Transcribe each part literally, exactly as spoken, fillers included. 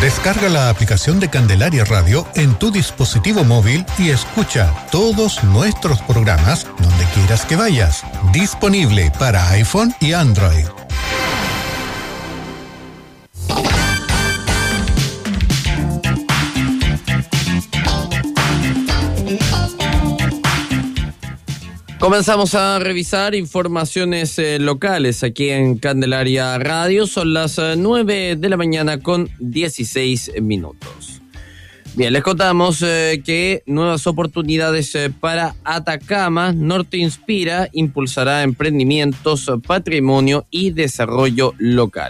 Descarga la aplicación de Candelaria Radio en tu dispositivo móvil y escucha todos nuestros programas donde quieras que vayas. Disponible para iPhone y Android. Comenzamos a revisar informaciones eh, locales aquí en Candelaria Radio. Son las eh, nueve de la mañana con dieciséis minutos. Bien, les contamos eh, que nuevas oportunidades eh, para Atacama. Norte Inspira impulsará emprendimientos, patrimonio y desarrollo local.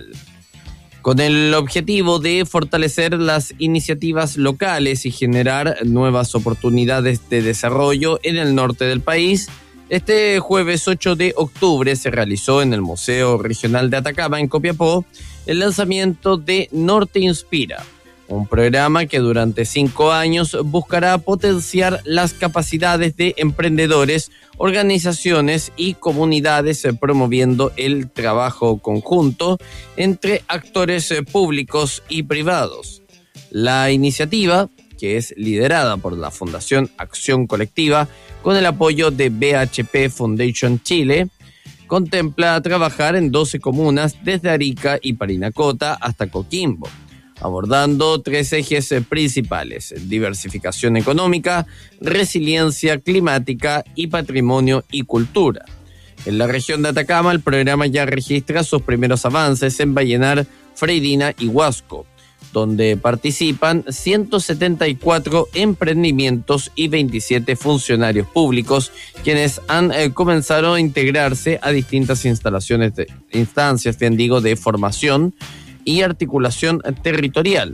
Con el objetivo de fortalecer las iniciativas locales y generar nuevas oportunidades de desarrollo en el norte del país, este jueves ocho de octubre se realizó en el Museo Regional de Atacama, en Copiapó, el lanzamiento de Norte Inspira, un programa que durante cinco años buscará potenciar las capacidades de emprendedores, organizaciones y comunidades, promoviendo el trabajo conjunto entre actores públicos y privados. La iniciativa, que es liderada por la Fundación Acción Colectiva, con el apoyo de B H P Foundation Chile, contempla trabajar en doce comunas desde Arica y Parinacota hasta Coquimbo, abordando tres ejes principales: diversificación económica, resiliencia climática y patrimonio y cultura. En la región de Atacama, el programa ya registra sus primeros avances en Vallenar, Freirina y Huasco, donde participan ciento setenta y cuatro emprendimientos y veintisiete funcionarios públicos, quienes han eh, comenzado a integrarse a distintas instalaciones de, instancias, bien digo, de formación y articulación territorial.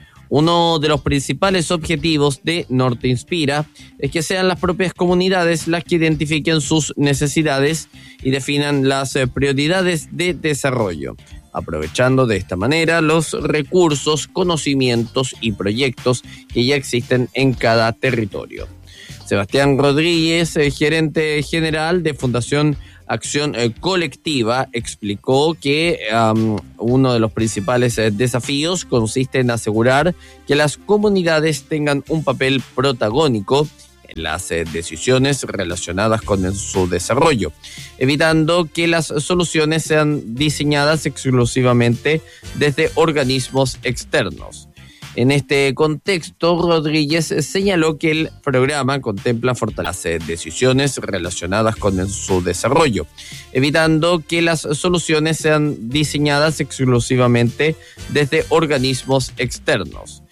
Uno de los principales objetivos de Norte Inspira es que sean las propias comunidades las que identifiquen sus necesidades y definan las eh, prioridades de desarrollo, aprovechando de esta manera los recursos, conocimientos y proyectos que ya existen en cada territorio. Sebastián Rodríguez, eh, gerente general de Fundación Acción eh, Colectiva, explicó que um, uno de los principales eh, desafíos consiste en asegurar que las comunidades tengan un papel protagónico en las eh, decisiones relacionadas con el, su desarrollo, evitando que las soluciones sean diseñadas exclusivamente desde organismos externos. En este contexto, Rodríguez señaló que el programa contempla fortalecer decisiones relacionadas con el, su desarrollo, evitando que las soluciones sean diseñadas exclusivamente desde organismos externos.